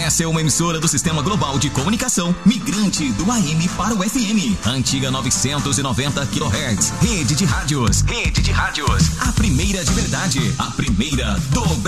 Essa é uma emissora do Sistema Global de Comunicação, migrante do AM para o FM. Antiga 990 kHz. Rede de rádios. A primeira de verdade. A primeira do Brasil.